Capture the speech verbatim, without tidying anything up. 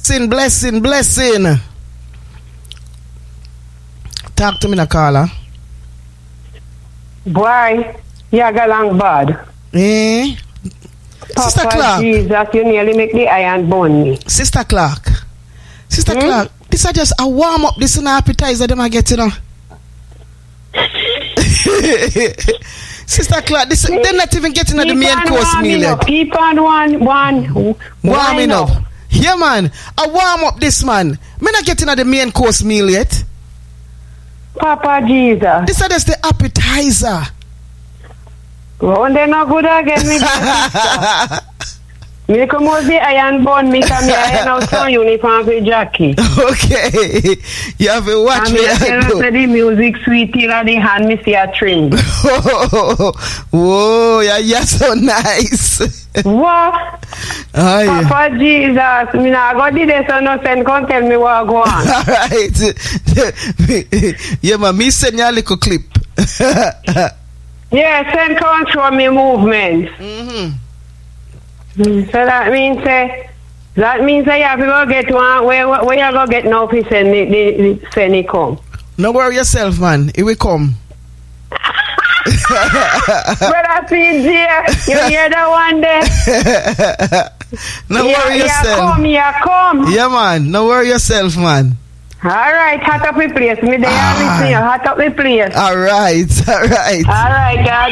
blessing, blessing, blessing. Talk to me, Nakala. Boy, you are going bad. Eh? Papa Sister Clark. Jesus, you nearly make the iron burn me. Sister Clark. Sister hmm? Clark, this is just a warm up. This is an appetizer them I get, you know. Sister Clark, this, they're not even getting at the main course meal yet. Keep on one, one. Warming up. up. Yeah, man. I warm up this, man. Me not getting at the main course meal yet. Papa Jesus. This is just the appetizer. Well, they're not good again. Me, me come out the iron bun. Me come here out some uniform for Jackie. Okay. You have to watch and me. And me say the music sweet till the hand me see a train. Whoa, yeah, you're so nice. What? Oh, yeah. Papa Jesus, me not go do this so no send come tell me what go on. All right. Yeah, man, me send you a little clip. Yeah, send come show me movement. Mm-hmm. So that means uh, that means uh, you have to go get one where where you go get no fish and the, the, the send it come. No worry yourself, man. It will come. Brother P J, you hear that one there? No yeah, worry yourself. Yeah, come, yeah, come. Yeah, man. No worry yourself, man. All right, hot up the place. Me there, ah. Hot up the place. All right, all right. All right, God.